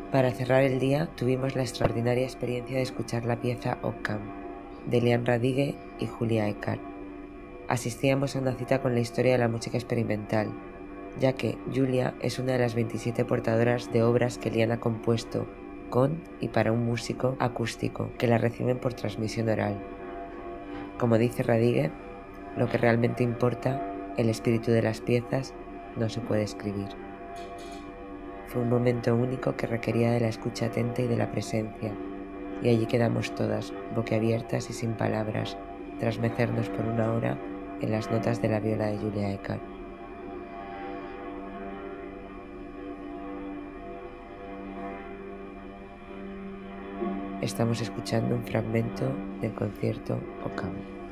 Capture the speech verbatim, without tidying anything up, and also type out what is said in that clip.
Para cerrar el día tuvimos la extraordinaria experiencia de escuchar la pieza Occam, de Lian Radigue y Julia Eckart. Asistíamos a una cita con la historia de la música experimental, ya que Julia es una de las veintisiete portadoras de obras que Lian ha compuesto con y para un músico acústico que la reciben por transmisión oral. Como dice Radigue, lo que realmente importa, el espíritu de las piezas, no se puede escribir. Fue un momento único que requería de la escucha atenta y de la presencia, y allí quedamos todas, boquiabiertas y sin palabras, tras mecernos por una hora en las notas de la viola de Julia Eckart. Estamos escuchando un fragmento del concierto Occam.